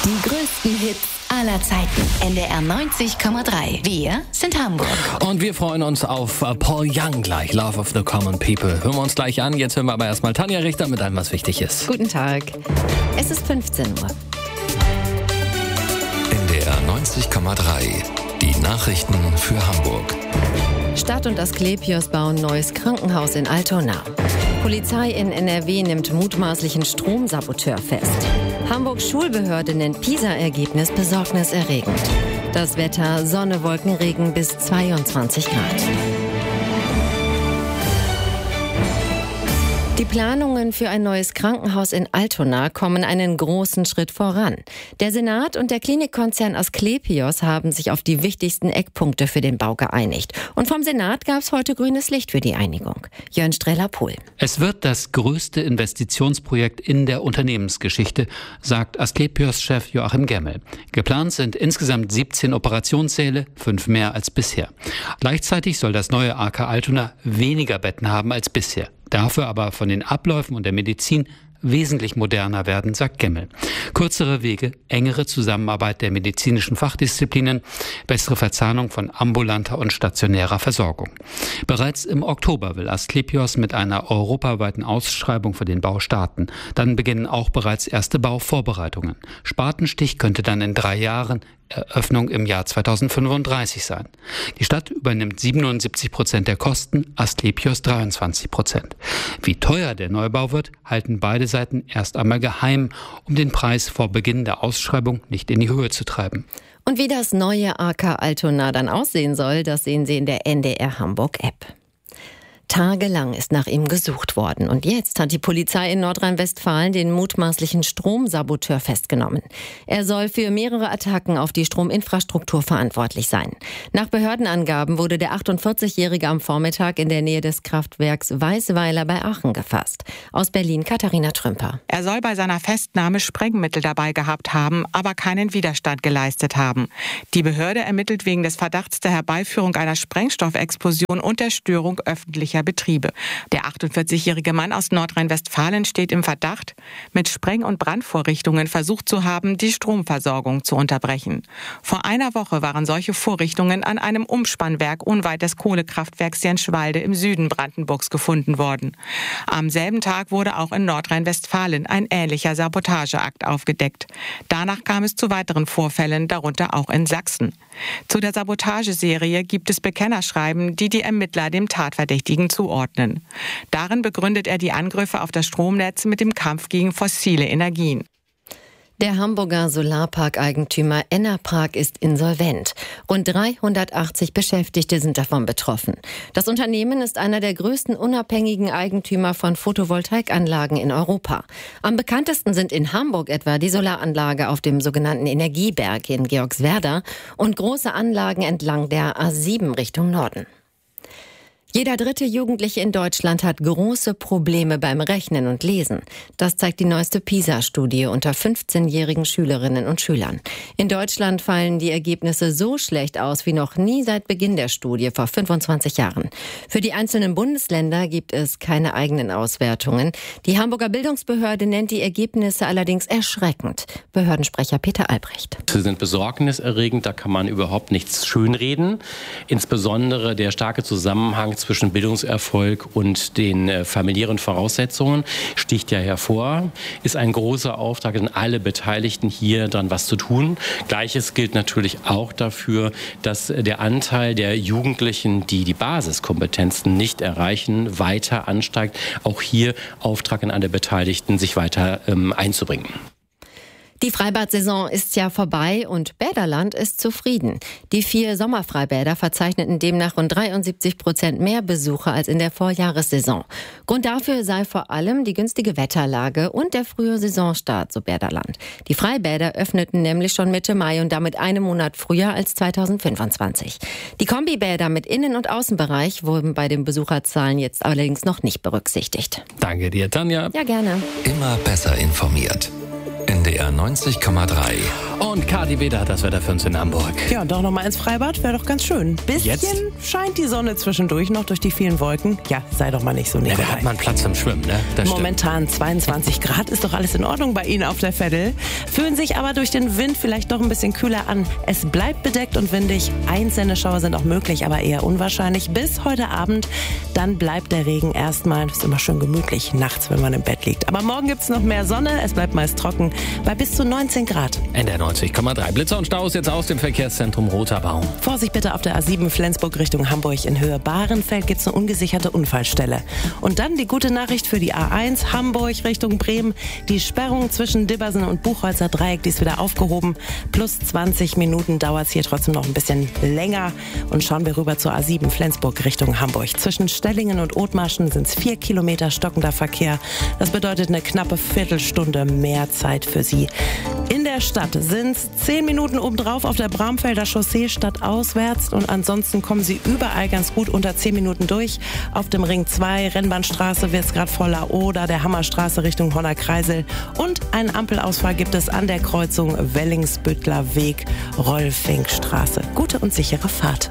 Die größten Hits aller Zeiten. NDR 90,3. Wir sind Hamburg. Und wir freuen uns auf Paul Young gleich. Love of the Common People. Hören wir uns gleich an. Jetzt hören wir aber erstmal Tanja Richter mit einem, was wichtig ist. Guten Tag. Es ist 15 Uhr. NDR 90,3. Die Nachrichten für Hamburg. Stadt und Asklepios bauen neues Krankenhaus in Altona. Polizei in NRW nimmt mutmaßlichen Stromsaboteur fest. Hamburgs Schulbehörde nennt PISA-Ergebnis besorgniserregend. Das Wetter: Sonne, Wolken, Regen bis 22 Grad. Die Planungen für ein neues Krankenhaus in Altona kommen einen großen Schritt voran. Der Senat und der Klinikkonzern Asklepios haben sich auf die wichtigsten Eckpunkte für den Bau geeinigt. Und vom Senat gab es heute grünes Licht für die Einigung. Jörn Streller-Pohl. Es wird das größte Investitionsprojekt in der Unternehmensgeschichte, sagt Asklepios-Chef Joachim Gemmel. Geplant sind insgesamt 17 Operationssäle, 5 mehr als bisher. Gleichzeitig soll das neue AK Altona weniger Betten haben als bisher. Dafür aber von den Abläufen und der Medizin wesentlich moderner werden, sagt Gemmel. Kürzere Wege, engere Zusammenarbeit der medizinischen Fachdisziplinen, bessere Verzahnung von ambulanter und stationärer Versorgung. Bereits im Oktober will Asklepios mit einer europaweiten Ausschreibung für den Bau starten. Dann beginnen auch bereits erste Bauvorbereitungen. Spatenstich könnte dann in 3 Jahren, Eröffnung im Jahr 2035 sein. Die Stadt übernimmt 77% der Kosten, Asklepios 23%. Wie teuer der Neubau wird, halten beide Seiten erst einmal geheim, um den Preis vor Beginn der Ausschreibung nicht in die Höhe zu treiben. Und wie das neue AK Altona dann aussehen soll, das sehen Sie in der NDR Hamburg App. Tagelang ist nach ihm gesucht worden und jetzt hat die Polizei in Nordrhein-Westfalen den mutmaßlichen Stromsaboteur festgenommen. Er soll für mehrere Attacken auf die Strominfrastruktur verantwortlich sein. Nach Behördenangaben wurde der 48-Jährige am Vormittag in der Nähe des Kraftwerks Weißweiler bei Aachen gefasst. Aus Berlin Katharina Trümper. Er soll bei seiner Festnahme Sprengmittel dabei gehabt haben, aber keinen Widerstand geleistet haben. Die Behörde ermittelt wegen des Verdachts der Herbeiführung einer Sprengstoffexplosion und der Störung öffentlicher Betriebe. Der 48-jährige Mann aus Nordrhein-Westfalen steht im Verdacht, mit Spreng- und Brandvorrichtungen versucht zu haben, die Stromversorgung zu unterbrechen. Vor einer Woche waren solche Vorrichtungen an einem Umspannwerk unweit des Kohlekraftwerks Jenschwalde im Süden Brandenburgs gefunden worden. Am selben Tag wurde auch in Nordrhein-Westfalen ein ähnlicher Sabotageakt aufgedeckt. Danach kam es zu weiteren Vorfällen, darunter auch in Sachsen. Zu der Sabotageserie gibt es Bekennerschreiben, die die Ermittler dem Tatverdächtigen zuordnen. Darin begründet er die Angriffe auf das Stromnetz mit dem Kampf gegen fossile Energien. Der Hamburger Solarpark-Eigentümer Enerpark ist insolvent. Rund 380 Beschäftigte sind davon betroffen. Das Unternehmen ist einer der größten unabhängigen Eigentümer von Photovoltaikanlagen in Europa. Am bekanntesten sind in Hamburg etwa die Solaranlage auf dem sogenannten Energieberg in Georgswerda und große Anlagen entlang der A7 Richtung Norden. Jeder 3. Jugendliche in Deutschland hat große Probleme beim Rechnen und Lesen. Das zeigt die neueste PISA-Studie unter 15-jährigen Schülerinnen und Schülern. In Deutschland fallen die Ergebnisse so schlecht aus wie noch nie seit Beginn der Studie vor 25 Jahren. Für die einzelnen Bundesländer gibt es keine eigenen Auswertungen. Die Hamburger Bildungsbehörde nennt die Ergebnisse allerdings erschreckend. Behördensprecher Peter Albrecht. Sie sind besorgniserregend, da kann man überhaupt nichts schönreden. Insbesondere der starke Zusammenhang zwischen Bildungserfolg und den familiären Voraussetzungen sticht ja hervor. Ist ein großer Auftrag an alle Beteiligten, hier dran was zu tun. Gleiches gilt natürlich auch dafür, dass der Anteil der Jugendlichen, die die Basiskompetenzen nicht erreichen, weiter ansteigt. Auch hier Auftrag an alle Beteiligten, sich weiter einzubringen. Die Freibad-Saison ist ja vorbei und Bäderland ist zufrieden. Die 4 Sommerfreibäder verzeichneten demnach rund 73% mehr Besucher als in der Vorjahressaison. Grund dafür sei vor allem die günstige Wetterlage und der frühe Saisonstart, so Bäderland. Die Freibäder öffneten nämlich schon Mitte Mai und damit einen Monat früher als 2025. Die Kombibäder mit Innen- und Außenbereich wurden bei den Besucherzahlen jetzt allerdings noch nicht berücksichtigt. Danke dir, Tanja. Ja, gerne. Immer besser informiert. NDR 90,3. Und Kathi Weder hat das Wetter für uns in Hamburg. Ja, und doch noch mal ins Freibad, wäre doch ganz schön. Bisschen Jetzt? scheint die Sonne zwischendurch noch durch die vielen Wolken. Ja, sei doch mal nicht so Ja, negativ. da hat man Platz zum Schwimmen, ne? Das stimmt. Momentan 22 Grad, ist doch alles in Ordnung bei Ihnen auf der Veddel. Fühlen sich aber durch den Wind vielleicht doch ein bisschen kühler an. Es bleibt bedeckt und windig. Einzelne Schauer sind auch möglich, aber eher unwahrscheinlich. Bis heute Abend, dann bleibt der Regen erstmal. Ist immer schön gemütlich nachts, wenn man im Bett liegt. Aber morgen gibt's noch mehr Sonne. Es bleibt meist trocken bei bis zu 19 Grad. NDR 90,3. Blitzer und Staus jetzt aus dem Verkehrszentrum Roter Baum. Vorsicht bitte auf der A7 Flensburg Richtung Hamburg. In Höhe Bahrenfeld gibt's eine ungesicherte Unfallstelle. Und dann die gute Nachricht für die A1 Hamburg Richtung Bremen. Die Sperrung zwischen Dibbersen und Buchholzer Dreieck, die ist wieder aufgehoben. Plus 20 Minuten dauert's hier trotzdem noch ein bisschen länger. Und schauen wir rüber zur A7 Flensburg Richtung Hamburg. Zwischen Stellingen und Othmarschen sind's 4 Kilometer stockender Verkehr. Das bedeutet eine knappe Viertelstunde mehr Zeit für Sie. In der Stadt sind's 10 Minuten obendrauf auf der Bramfelder Chaussee stadtauswärts und ansonsten kommen Sie überall ganz gut unter 10 Minuten durch. Auf dem Ring 2, Rennbahnstraße wird's gerade voller oder der Hammerstraße Richtung Honner Kreisel und einen Ampelausfall gibt es an der Kreuzung Wellingsbüttler Weg, Rolfingstraße. Gute und sichere Fahrt.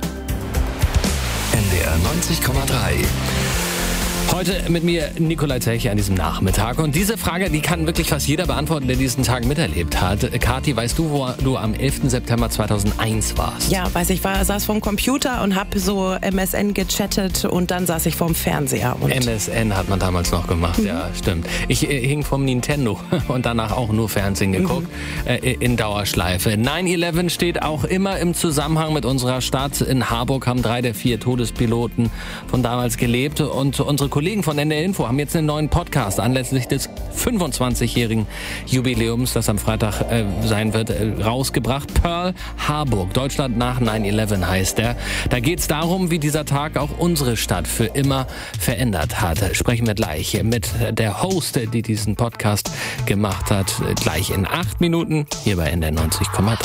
NDR 90,3. Heute mit mir Nikolai Zelche an diesem Nachmittag. Und diese Frage, die kann wirklich fast jeder beantworten, der diesen Tag miterlebt hat. Kathi, weißt du, wo du am 11. September 2001 warst? Ja, weiß ich, saß vorm Computer und habe so MSN gechattet und dann saß ich vorm Fernseher. Und MSN hat man damals noch gemacht, ja, stimmt. Ich hing vom Nintendo und danach auch nur Fernsehen geguckt, in Dauerschleife. 9/11 steht auch immer im Zusammenhang mit unserer Stadt. In Harburg haben 3 der 4 Todespiloten von damals gelebt und unsere Kollegen von NDR Info haben jetzt einen neuen Podcast anlässlich des 25-jährigen Jubiläums, das am Freitag sein wird, rausgebracht. Pearl Harburg, Deutschland nach 9/11 heißt der. Da geht es darum, wie dieser Tag auch unsere Stadt für immer verändert hat. Sprechen wir gleich mit der Host, die diesen Podcast gemacht hat, gleich in 8 Minuten hier bei NDR 90,3.